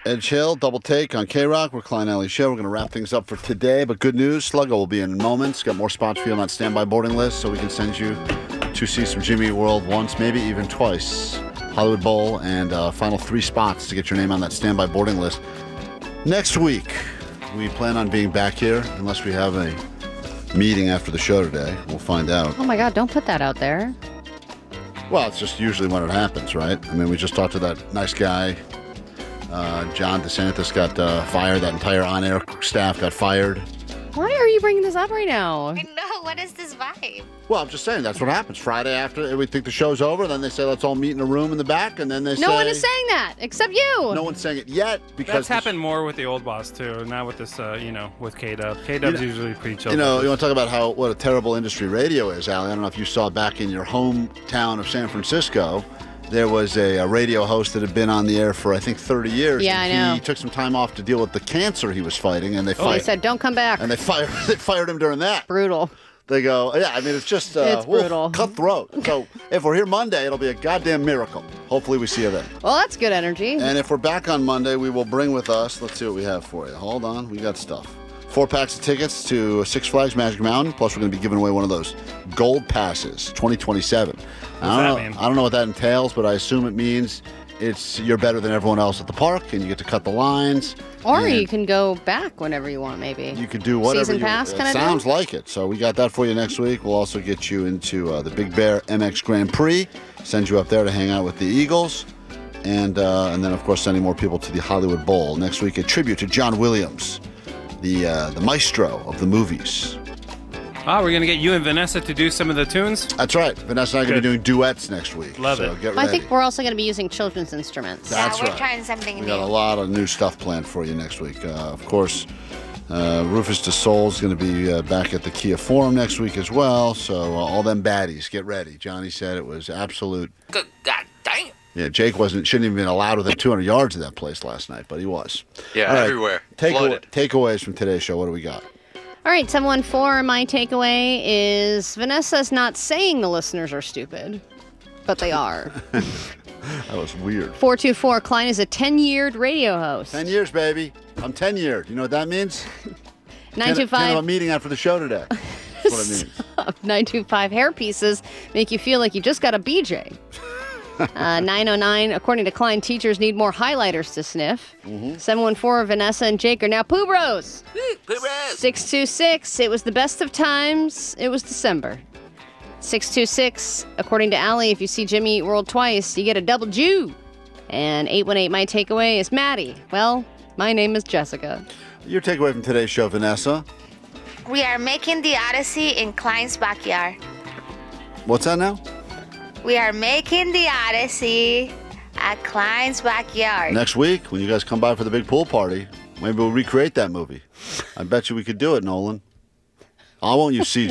Edge Hill, Double Take on K-Rock. We're Klein Alley Show. We're going to wrap things up for today. But good news, Sluggo will be in moments. Got more spots for you on that standby boarding list, so we can send you to see some Jimmy Eat World once, maybe even twice. Hollywood Bowl and final 3 spots to get your name on that standby boarding list. Next week, we plan on being back here unless we have a meeting after the show today. We'll find out. Oh, my God, don't put that out there. Well, it's just usually when it happens, right? I mean, we just talked to that nice guy. John DeSantis got fired. That entire on-air staff got fired. Why are you bringing this up right now? I know. What is this vibe? Well, I'm just saying that's what happens. Friday after we think the show's over, then they say let's all meet in a room in the back, and then they say no one is saying that except you. No one's saying it yet because that's happened more with the old boss too, not with this. With K-Dub. K-Dub's usually pretty chill. You want to talk about what a terrible industry radio is, Allie. I don't know if you saw back in your hometown of San Francisco. There was a radio host that had been on the air for, I think, 30 years. Yeah, I know. He took some time off to deal with the cancer he was fighting, and they said, don't come back. And they fired him during that. Brutal. They go, yeah, I mean, it's just it's brutal. Cutthroat. So if we're here Monday, it'll be a goddamn miracle. Hopefully we see you then. Well, that's good energy. And if we're back on Monday, we will bring with us, let's see what we have for you. Hold on, we got stuff. 4 packs of tickets to Six Flags Magic Mountain, plus we're going to be giving away one of those gold passes, 2027. I don't know what that entails, but I assume it means you're better than everyone else at the park, and you get to cut the lines. Or you can go back whenever you want, maybe. You could do whatever. Season pass kind of thing? Sounds like it. So we got that for you next week. We'll also get you into the Big Bear MX Grand Prix, send you up there to hang out with the Eagles, and then, of course, sending more people to the Hollywood Bowl. Next week, a tribute to John Williams, the maestro of the movies. Oh, we're going to get you and Vanessa to do some of the tunes? That's right. Vanessa and I are going to be doing duets next week. Love it. Get ready. I think we're also going to be using children's instruments. That's we're right. trying something new. We got a lot of new stuff planned for you next week. Of course, Rufus DeSoul is going to be back at the Kia Forum next week as well. So all them baddies, get ready. Johnny said it was absolute. Good God damn. Yeah, Jake shouldn't even been allowed within 200 yards of that place last night, but he was. Yeah, all right. everywhere. Takeaways from today's show. What do we got? All right, 714, my takeaway is Vanessa's not saying the listeners are stupid, but they are. That was weird. 424, Klein is a 10-year radio host. 10 years, baby. I'm 10-yeared. You know what that means? 925. Can't have a meeting after the show today. That's what it means. 925, hair pieces make you feel like you just got a BJ. 909, according to Klein, teachers need more highlighters to sniff. 714, Vanessa and Jake are now Pooh Bros. Pooh Bros. 626, it was the best of times. It was December. 626, according to Allie, if you see Jimmy Eat World twice, you get a double Jew. And 818, my takeaway is Maddie. Well, my name is Jessica. Your takeaway from today's show, Vanessa? We are making the Odyssey in Klein's backyard. What's that now? We are making the Odyssey at Klein's backyard. Next week, when you guys come by for the big pool party, maybe we'll recreate that movie. I bet you we could do it, Nolan. I want you to see